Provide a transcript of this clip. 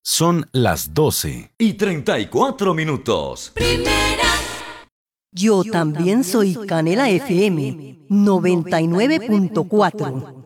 Son las 12:34. Yo también soy Canela FM 99.4.